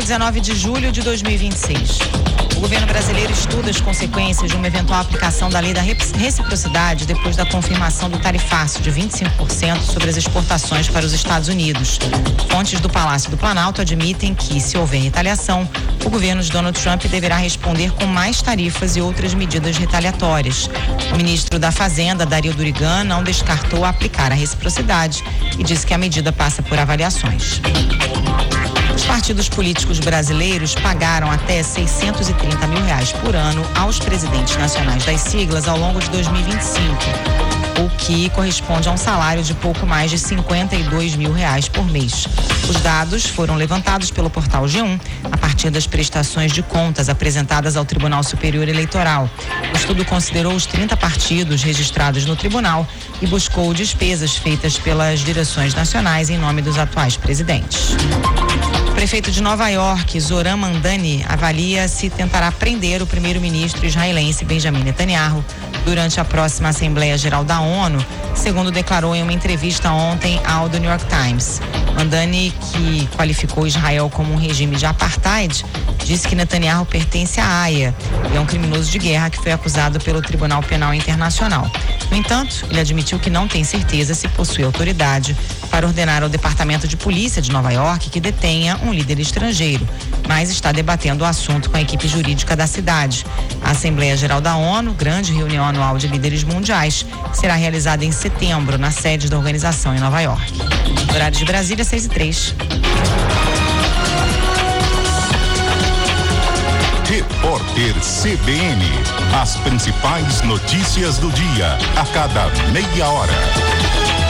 19 de julho de 2026. O governo brasileiro estuda as consequências de uma eventual aplicação da lei da reciprocidade depois da confirmação do tarifaço de 25% sobre as exportações para os Estados Unidos. Fontes do Palácio do Planalto admitem que, se houver retaliação, o governo de Donald Trump deverá responder com mais tarifas e outras medidas retaliatórias. O ministro da Fazenda, Dario Durigan, não descartou aplicar a reciprocidade e disse que a medida passa por avaliações. Os partidos políticos brasileiros pagaram até R$630 mil por ano aos presidentes nacionais das siglas ao longo de 2025, o que corresponde a um salário de pouco mais de R$52 mil por mês. Os dados foram levantados pelo portal G1 a partir das prestações de contas apresentadas ao Tribunal Superior Eleitoral. O estudo considerou os 30 partidos registrados no tribunal e buscou despesas feitas pelas direções nacionais em nome dos atuais presidentes. O prefeito de Nova York, Zoran Mamdani, avalia se tentará prender o primeiro-ministro israelense Benjamin Netanyahu durante a próxima Assembleia Geral da ONU, segundo declarou em uma entrevista ontem ao The New York Times. Mamdani, que qualificou Israel como um regime de apartheid, disse que Netanyahu pertence à AIA e é um criminoso de guerra que foi acusado pelo Tribunal Penal Internacional. No entanto, ele admitiu que não tem certeza se possui autoridade para ordenar ao Departamento de Polícia de Nova York que detenha um líder estrangeiro, mas está debatendo o assunto com a equipe jurídica da cidade. A Assembleia Geral da ONU, grande reunião anual de líderes mundiais, será realizada em setembro na sede da organização em Nova York. Horário de Brasília, 6h03. Repórter CBN. As principais notícias do dia, a cada meia hora.